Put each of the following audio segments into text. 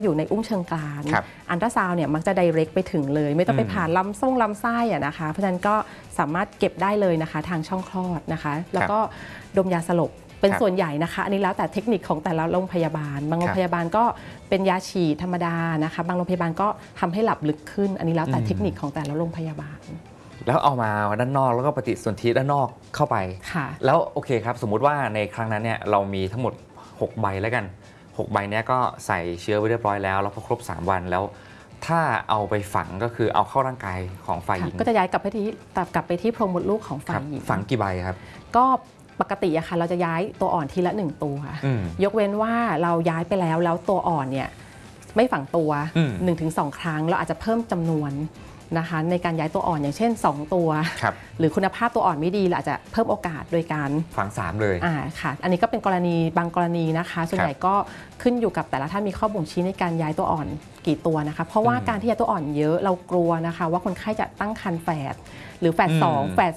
อยู่ในอุ้งเชิงกรานอันตราซาวเนี่ยมักจะไดเรกไปถึงเลยไม่ต้องไปผ่านลำไส้อะนะคะเพราะฉะนั้นก็สามารถเก็บได้เลยนะคะทางช่องคลอดนะคะแล้วก็ดมยาสลบเป็นส่วนใหญ่นะคะอันนี้แล้วแต่เทคนิคของแต่ละโรงพยาบาลบางโรงพยาบาลก็เป็นยาฉีดธรรมดานะคะบางโรงพยาบาลก็ทำให้หลับลึกขึ้นอันนี้แล้วแต่เทคนิคของแต่ละโรงพยาบาลแล้วเอามาด้านนอกแล้วก็ปฏิสนธิด้านนอกเข้าไปแล้วโอเคครับสมมุติว่าในครั้งนั้นเนี่ยเรามีทั้งหมด6 ใบแล้วกัน6 ใบนี้ก็ใส่เชื้อไว้เรียบร้อยแล้วพอครบ3 วันแล้วถ้าเอาไปฝังก็คือเอาเข้าร่างกายของฝ่ายหญิงก็จะย้ายกลับไปที่โพรงมดลูกของฝ่ายหญิงฝังกี่ใบครับก็ปกติอะค่ะเราจะย้ายตัวอ่อนทีละ1 ตัวยกเว้นว่าเราย้ายไปแล้วตัวอ่อนเนี่ยไม่ฝังตัว 1-2 ครั้งเราอาจจะเพิ่มจำนวนนะคะในการย้ายตัวอ่อนอย่างเช่น2 ตัวหรือคุณภาพตัวอ่อนไม่ดีเราอาจจะเพิ่มโอกาสโดยการฝัง3เลยค่ะอันนี้ก็เป็นบางกรณีนะคะส่วนใหญ่ก็ขึ้นอยู่กับแต่ละท่านมีข้อบ่งชี้ในการย้ายตัวอ่อนกี่ตัวนะคะเพราะว่าการที่ย้ายตัวอ่อนเยอะเรากลัวนะคะว่าคนไข้จะตั้งครรภ์แฝดหรือแฝด2แฝด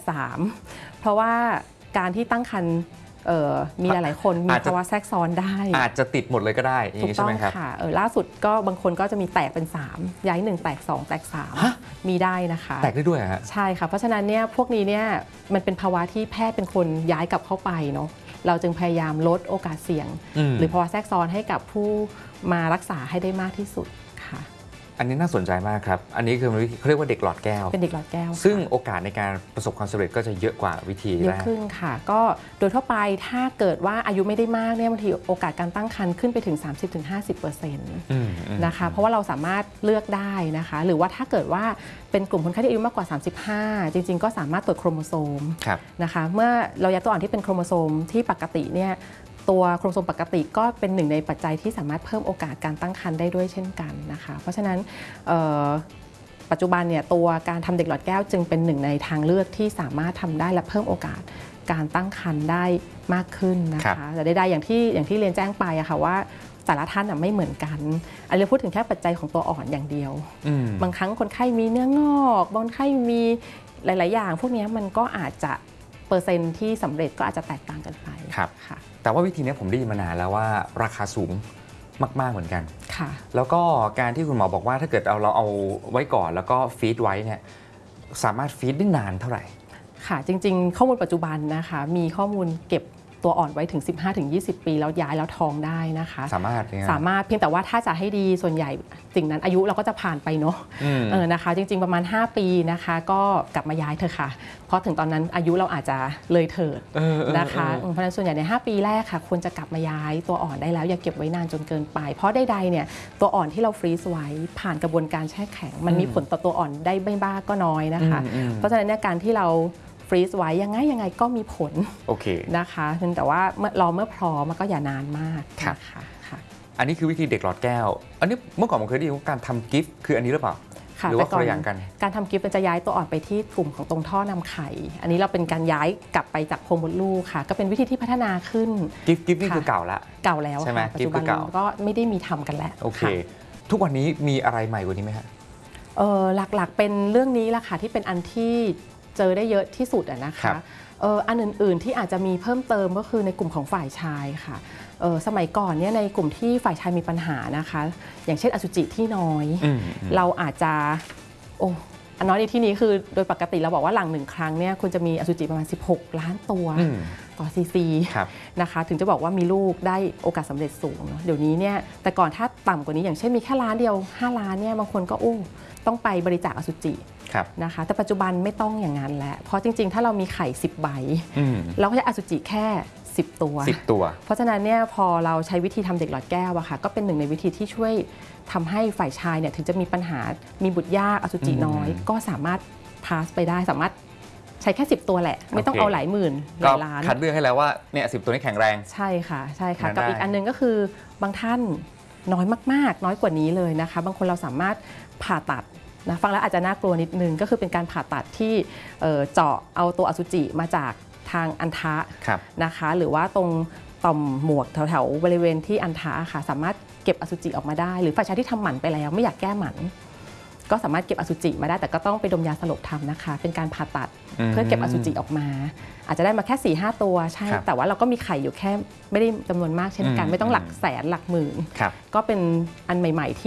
3เพราะว่าการที่ตั้งครรภ์มีหลายๆคนมีภาวะแทรกซ้อนได้อาจจะติดหมดเลยก็ได้ถูกต้องค่ะล่าสุดก็บางคนก็จะมีแตกเป็น3ย้าย1แตก2แตก3มีได้นะคะแตกได้ด้วยฮะใช่ค่ะเพราะฉะนั้นเนี่ยพวกนี้เนี่ยมันเป็นภาวะที่แพทย์เป็นคนย้ายกลับเข้าไปเนาะเราจึงพยายามลดโอกาสเสี่ยงหรือภาวะแทรกซ้อนให้กับผู้มารักษาให้ได้มากที่สุดค่ะอันนี้น่าสนใจมากครับอันนี้คือเขาเรียกว่าเด็กหลอดแก้วเป็นเด็กหลอดแก้วซึ่งโอกาสในการประสบความสำเร็จก็จะเยอะกว่าวิธีเยอะขึ้นค่ะก็โดยทั่วไปถ้าเกิดว่าอายุไม่ได้มากเนี่ยบางทีโอกาสการตั้งครรภ์ขึ้นไปถึง 30-50% นะคะเพราะว่าเราสามารถเลือกได้นะคะหรือว่าถ้าเกิดว่าเป็นกลุ่มคนไข้ที่อายุมากกว่า35จริงๆก็สามารถตรวจโครโมโซมนะคะเมื่อเราย้ายตัวอ่อนที่เป็นโครโมโซมที่ปกติเนี่ยตัวโครโมโซมปกติก็เป็นหนึ่งในปัจจัยที่สามารถเพิ่มโอกาสการตั้งครรภ์ได้ด้วยเช่นกันนะคะเพราะฉะนั้นปัจจุบันเนี่ยตัวการทำเด็กหลอดแก้วจึงเป็นหนึ่งในทางเลือกที่สามารถทำได้และเพิ่มโอกาสการตั้งครรภ์ได้มากขึ้นนะคะแต่ใดๆอย่างที่เรียนแจ้งไปอะค่ะว่าแต่ละท่านไม่เหมือนกันอันนี้พูดถึงแค่ปัจจัยของตัวอ่อนอย่างเดียวบางครั้งคนไข้มีเนื้องอกบางคนไข้มีหลายๆอย่างพวกนี้มันก็อาจจะเปอร์เซ็นต์ที่สำเร็จก็อาจจะแตกต่างกันไปค่ะแต่ว่าวิธีนี้ผมได้ยินมานานแล้วว่าราคาสูงมากๆเหมือนกันค่ะแล้วก็การที่คุณหมอบอกว่าถ้าเกิดเราเอาไว้ก่อนแล้วก็ฟีดไว้เนี่ยสามารถฟีดได้นานเท่าไหร่ค่ะจริงๆข้อมูลปัจจุบันนะคะมีข้อมูลเก็บตัวอ่อนไว้ถึง 15-20 ปีแล้วย้ายแล้วท้องได้นะคะสามารถเพียงแต่ว่าถ้าจะให้ดีส่วนใหญ่สิ่งนั้นอายุเราก็จะผ่านไปเนาะนะคะจริงๆประมาณ5 ปีนะคะก็กลับมาย้ายเถอะค่ะเพราะถึงตอนนั้นอายุเราอาจจะเลยเถิดนะคะเพราะฉะนั้นส่วนใหญ่ใน5 ปีแรกค่ะควรจะกลับมาย้ายตัวอ่อนได้แล้วอย่าเก็บไว้นานจนเกินไปเพราะใดๆเนี่ยตัวอ่อนที่เราฟรีซไว้ผ่านกระบวนการแช่แข็งมันมีผลต่อตัวอ่อนได้ไม่บ้างก็น้อยนะคะเพราะฉะนั้นการที่เราฟรีซไว้ยังไงก็มีผลนะคะแต่ว่าเมื่อพร้อมมันก็อย่านานมากนะคะอันนี้คือวิธีเด็กหลอดแก้วอันนี้เมื่อก่อนผมเคยได้ยินว่าการทำกิฟต์คืออันนี้หรือเปล่าหรือว่าคนละอย่างกันการทำกิฟต์จะย้ายตัวอ่อนไปที่กลุ่มของตรงท่อนำไข่อันนี้เราเป็นการย้ายกลับไปจากโพรงมดลูกค่ะก็เป็นวิธีที่พัฒนาขึ้นกิฟต์นี่คือเก่าแล้วใช่ไหมปัจจุบันก็ไม่ได้มีทำกันแล้วโอเคทุกวันนี้มีอะไรใหม่กว่านี้ไหมฮะหลักๆเป็นเรื่องนี้แหละค่ะที่เป็นอันที่เจอได้เยอะที่สุดนะคะอันอื่นๆที่อาจจะมีเพิ่มเติมก็คือในกลุ่มของฝ่ายชายค่ะสมัยก่อนเนี่ยในกลุ่มที่ฝ่ายชายมีปัญหานะคะอย่างเช่นอสุจิที่น้อยเราอาจจะน้อยในที่นี้คือโดยปกติเราบอกว่าหลัง1 ครั้งเนี่ยคุณจะมีอสุจิประมาณ16 ล้านตัวต่อซีซีนะคะถึงจะบอกว่ามีลูกได้โอกาสสำเร็จสูงเดี๋ยวนี้เนี่ยแต่ก่อนถ้าต่ำกว่านี้อย่างเช่นมีแค่ล้านเดียว5 ล้านเนี่ยบางคนก็ต้องไปบริจาคอสุจินะคะแต่ปัจจุบันไม่ต้องอย่างนั้นแล้วเพราะจริงๆถ้าเรามีไข่10 ใบเราก็จะอสุจิแค่10 ตัวเพราะฉะนั้นเนี่ยพอเราใช้วิธีทำเด็กหลอดแก้วอะค่ะก็เป็นหนึ่งในวิธีที่ช่วยทำให้ฝ่ายชายเนี่ยถึงจะมีปัญหามีบุตรยากอสุจิน้อยก็สามารถพาสไปได้สามารถใช้แค่10 ตัวแหละไม่ต้องเอาหลายหมื่นหลายล้านคัดเลือกให้แล้วว่าเนี่ย10 ตัวนี้แข็งแรงใช่ค่ะกับอีกอันนึงก็คือบางท่านน้อยมากๆน้อยกว่านี้เลยนะคะบางคนเราสามารถผ่าตัดนะฟังแล้วอาจจะน่ากลัวนิดนึงก็คือเป็นการผ่าตัดที่เจาะเอาตัวอสุจิมาจากทางอัณฑะนะคะหรือว่าตรงต่อมหมวกแถวๆบริเวณที่อัณฑะค่ะสามารถเก็บอสุจิออกมาได้หรือฝ่ายชายที่ทำหมันไปแล้วไม่อยากแก้หมันก็สามารถเก็บอสุจิมาได้แต่ก็ต้องไปดมยาสลบทำนะคะเป็นการผ่าตัดเพื่อเก็บอสุจิออกมาอาจจะได้มาแค่ 4-5 ตัวใช่แต่ว่าเราก็มีไข่อยู่แค่ไม่ได้จำนวนมากเช่นกันไม่ต้องหลักแสนหลักหมื่นก็เป็นอันใหม่ๆ